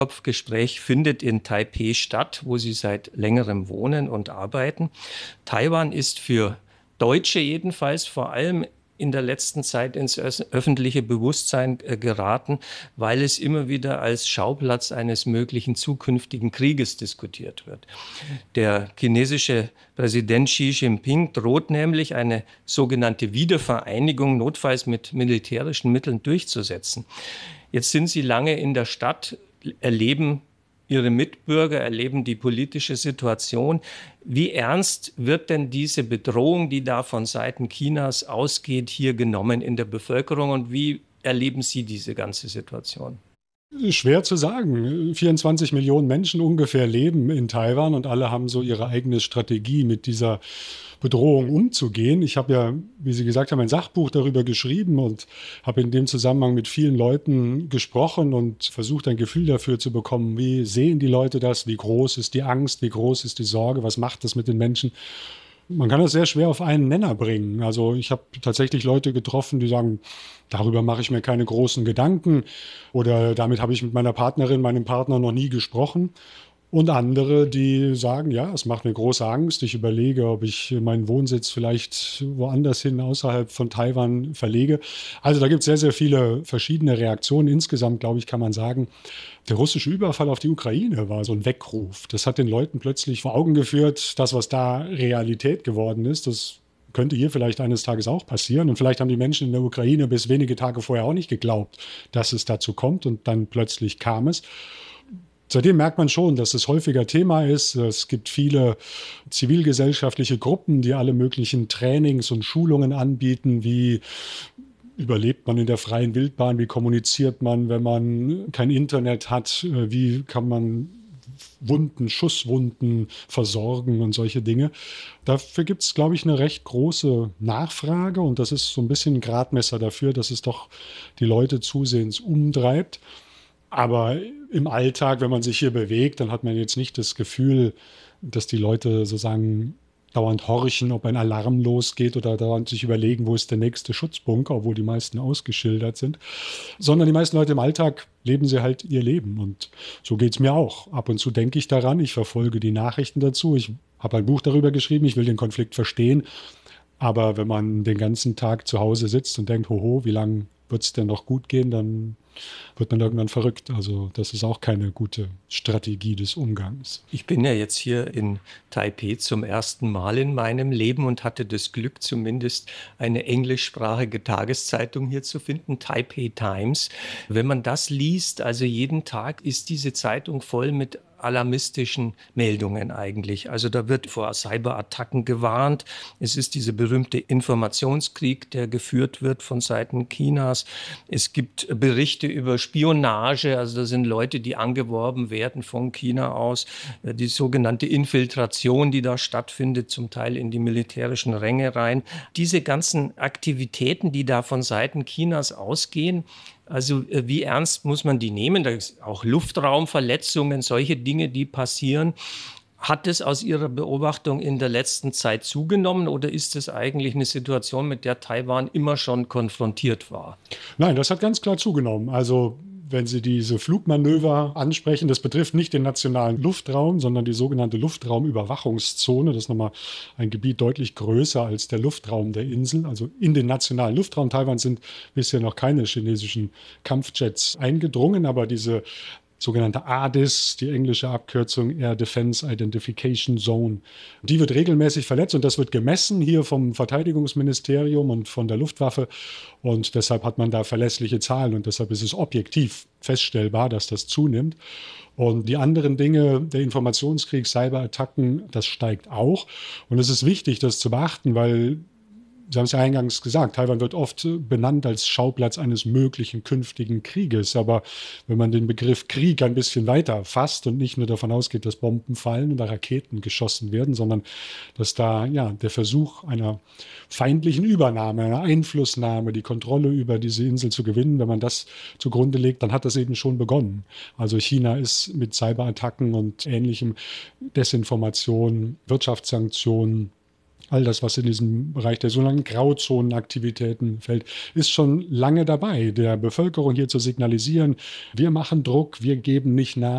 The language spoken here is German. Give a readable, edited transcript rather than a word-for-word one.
Gespräch findet in Taipeh statt, wo Sie seit längerem wohnen und arbeiten. Taiwan ist für Deutsche jedenfalls vor allem in der letzten Zeit ins öffentliche Bewusstsein geraten, weil es immer wieder als Schauplatz eines möglichen zukünftigen Krieges diskutiert wird. Der chinesische Präsident Xi Jinping droht nämlich, eine sogenannte Wiedervereinigung notfalls mit militärischen Mitteln durchzusetzen. Jetzt sind Sie lange in der Stadt, erleben Ihre Mitbürger, erleben die politische Situation. Wie ernst wird denn diese Bedrohung, die da von Seiten Chinas ausgeht, hier genommen in der Bevölkerung, und wie erleben Sie diese ganze Situation? Schwer zu sagen. 24 Millionen Menschen ungefähr leben in Taiwan und alle haben so ihre eigene Strategie, mit dieser Bedrohung umzugehen. Ich habe ja, wie Sie gesagt haben, ein Sachbuch darüber geschrieben und habe in dem Zusammenhang mit vielen Leuten gesprochen und versucht, ein Gefühl dafür zu bekommen, wie sehen die Leute das, wie groß ist die Angst, wie groß ist die Sorge, was macht das mit den Menschen. Man kann das sehr schwer auf einen Nenner bringen. Also ich habe tatsächlich Leute getroffen, die sagen, darüber mache ich mir keine großen Gedanken oder damit habe ich mit meiner Partnerin, meinem Partner noch nie gesprochen. Und andere, die sagen, ja, es macht mir große Angst. Ich überlege, ob ich meinen Wohnsitz vielleicht woanders hin, außerhalb von Taiwan verlege. Also da gibt es sehr, sehr viele verschiedene Reaktionen. Insgesamt, glaube ich, kann man sagen, der russische Überfall auf die Ukraine war so ein Weckruf. Das hat den Leuten plötzlich vor Augen geführt, das, was da Realität geworden ist, das könnte hier vielleicht eines Tages auch passieren. Und vielleicht haben die Menschen in der Ukraine bis wenige Tage vorher auch nicht geglaubt, dass es dazu kommt. Und dann plötzlich kam es. Seitdem merkt man schon, dass es häufiger Thema ist. Es gibt viele zivilgesellschaftliche Gruppen, die alle möglichen Trainings und Schulungen anbieten, wie überlebt man in der freien Wildbahn, wie kommuniziert man, wenn man kein Internet hat, wie kann man Schusswunden versorgen und solche Dinge. Dafür gibt es, glaube ich, eine recht große Nachfrage und das ist so ein bisschen ein Gradmesser dafür, dass es doch die Leute zusehends umtreibt. Aber im Alltag, wenn man sich hier bewegt, dann hat man jetzt nicht das Gefühl, dass die Leute sozusagen dauernd horchen, ob ein Alarm losgeht oder dauernd sich überlegen, wo ist der nächste Schutzbunker, obwohl die meisten ausgeschildert sind. Sondern die meisten Leute im Alltag leben sie halt ihr Leben. Und so geht es mir auch. Ab und zu denke ich daran, ich verfolge die Nachrichten dazu. Ich habe ein Buch darüber geschrieben, ich will den Konflikt verstehen. Aber wenn man den ganzen Tag zu Hause sitzt und denkt, hoho, wie lange wird es denn noch gut gehen, dann wird man irgendwann verrückt. Also das ist auch keine gute Strategie des Umgangs. Ich bin ja jetzt hier in Taipeh zum ersten Mal in meinem Leben und hatte das Glück, zumindest eine englischsprachige Tageszeitung hier zu finden, Taipei Times. Wenn man das liest, also jeden Tag ist diese Zeitung voll mit alarmistischen Meldungen eigentlich. Also da wird vor Cyberattacken gewarnt. Es ist dieser berühmte Informationskrieg, der geführt wird von Seiten Chinas. Es gibt Berichte über Spionage. Also da sind Leute, die angeworben werden von China aus. Die sogenannte Infiltration, die da stattfindet, zum Teil in die militärischen Ränge rein. Diese ganzen Aktivitäten, die da von Seiten Chinas ausgehen, also wie ernst muss man die nehmen? Da ist auch Luftraumverletzungen, solche Dinge, die passieren. Hat es aus Ihrer Beobachtung in der letzten Zeit zugenommen oder ist es eigentlich eine Situation, mit der Taiwan immer schon konfrontiert war? Nein, das hat ganz klar zugenommen. Also wenn Sie diese Flugmanöver ansprechen, das betrifft nicht den nationalen Luftraum, sondern die sogenannte Luftraumüberwachungszone. Das ist nochmal ein Gebiet deutlich größer als der Luftraum der Insel. Also in den nationalen Luftraum Taiwans sind bisher noch keine chinesischen Kampfjets eingedrungen, aber diese sogenannte ADIS, die englische Abkürzung Air Defense Identification Zone. Die wird regelmäßig verletzt und das wird gemessen hier vom Verteidigungsministerium und von der Luftwaffe und deshalb hat man da verlässliche Zahlen und deshalb ist es objektiv feststellbar, dass das zunimmt. Und die anderen Dinge, der Informationskrieg, Cyberattacken, das steigt auch und es ist wichtig, das zu beachten, weil Sie haben es ja eingangs gesagt, Taiwan wird oft benannt als Schauplatz eines möglichen künftigen Krieges. Aber wenn man den Begriff Krieg ein bisschen weiter fasst und nicht nur davon ausgeht, dass Bomben fallen oder Raketen geschossen werden, sondern dass da ja der Versuch einer feindlichen Übernahme, einer Einflussnahme, die Kontrolle über diese Insel zu gewinnen, wenn man das zugrunde legt, dann hat das eben schon begonnen. Also China ist mit Cyberattacken und ähnlichem, Desinformation, Wirtschaftssanktionen, all das, was in diesem Bereich der sogenannten Grauzonenaktivitäten fällt, ist schon lange dabei, der Bevölkerung hier zu signalisieren, wir machen Druck, wir geben nicht nach.